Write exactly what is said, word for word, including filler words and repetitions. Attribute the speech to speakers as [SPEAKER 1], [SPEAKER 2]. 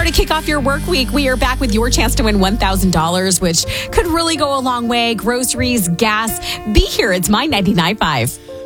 [SPEAKER 1] hour to kick off your work week. We are back with your chance to win one thousand dollars, which could really go a long way. Groceries, gas. Be here. It's My ninety-nine point five.